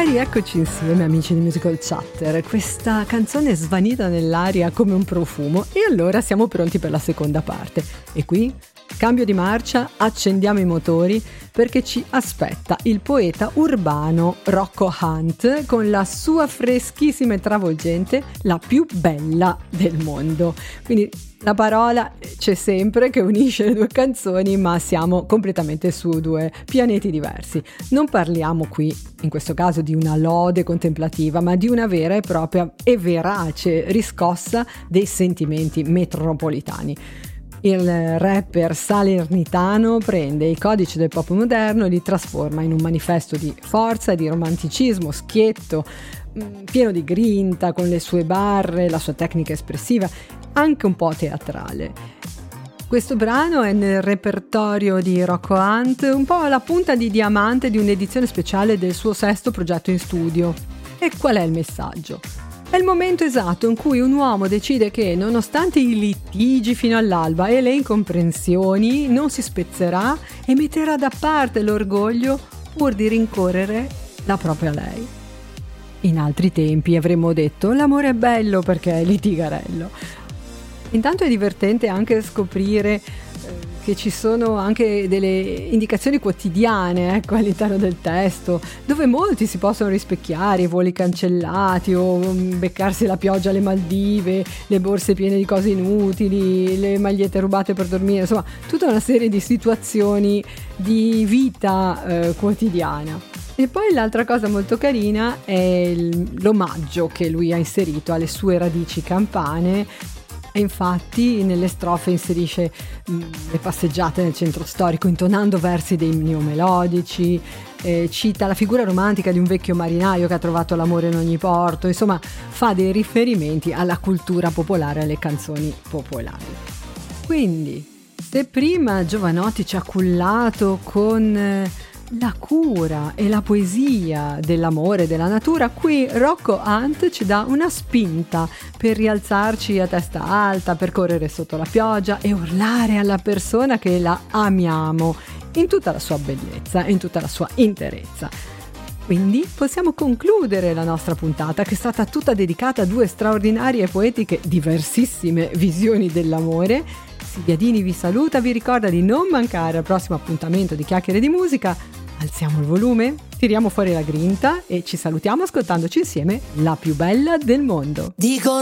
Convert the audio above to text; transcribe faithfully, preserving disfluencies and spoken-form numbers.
E rieccoci insieme, amici di Musical Chatter. Questa canzone è svanita nell'aria come un profumo e allora siamo pronti per la seconda parte. E qui, cambio di marcia, accendiamo i motori perché ci aspetta il poeta urbano Rocco Hunt con la sua freschissima e travolgente La più bella del mondo. Quindi la parola c'è sempre che unisce le due canzoni, ma siamo completamente su due pianeti diversi. Non parliamo qui, in questo caso, di una lode contemplativa, ma di una vera e propria e verace riscossa dei sentimenti metropolitani. Il rapper salernitano prende i codici del pop moderno e li trasforma in un manifesto di forza, di romanticismo schietto, pieno di grinta, con le sue barre, la sua tecnica espressiva, anche un po' teatrale. Questo brano è nel repertorio di Rocco Hunt, un po' la punta di diamante di un'edizione speciale del suo sesto progetto in studio. E qual è il messaggio? È il momento esatto in cui un uomo decide che, nonostante i litigi fino all'alba e le incomprensioni, non si spezzerà e metterà da parte l'orgoglio pur di rincorrere la propria lei. In altri tempi avremmo detto l'amore è bello perché è litigarello. Intanto è divertente anche scoprire che ci sono anche delle indicazioni quotidiane, ecco, all'interno del testo, dove molti si possono rispecchiare, i voli cancellati o beccarsi la pioggia alle Maldive, le borse piene di cose inutili, le magliette rubate per dormire, insomma tutta una serie di situazioni di vita eh, quotidiana. E poi l'altra cosa molto carina è il, l'omaggio che lui ha inserito alle sue radici campane. E infatti nelle strofe inserisce mh, le passeggiate nel centro storico intonando versi dei neomelodici, eh, cita la figura romantica di un vecchio marinaio che ha trovato l'amore in ogni porto, insomma fa dei riferimenti alla cultura popolare, alle canzoni popolari. Quindi, se prima Jovanotti ci ha cullato con eh, la cura e la poesia dell'amore e della natura, qui Rocco Hunt ci dà una spinta per rialzarci a testa alta, per correre sotto la pioggia e urlare alla persona che la amiamo in tutta la sua bellezza e in tutta la sua interezza. Quindi possiamo concludere la nostra puntata, che è stata tutta dedicata a due straordinarie e poetiche diversissime visioni dell'amore. Silvia Dini vi saluta, vi ricorda di non mancare al prossimo appuntamento di Chiacchiere di Musica. Alziamo il volume, tiriamo fuori la grinta e ci salutiamo ascoltandoci insieme La più bella del mondo. Dico